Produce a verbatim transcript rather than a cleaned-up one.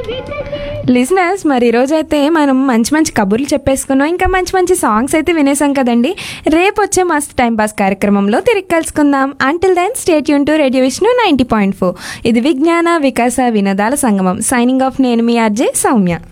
Listeners, మరి ఈరోజు అయితే మనం మంచి మంచి కబుర్లు చెప్పేసుకున్నాం, ఇంకా మంచి మంచి సాంగ్స్ అయితే వినేసాం కదండి. రేపు వచ్చే మస్త్ టైం పాస్ కార్యక్రమంలో తిరిగి కలుసుకుందాం. Until then stay tune to radio Vishnu ninety point four. ఇది విజ్ఞాన వికాస వినోదాల సంగమం. సైనింగ్ ఆఫ్, నేను మీ ఆర్జే సౌమ్య.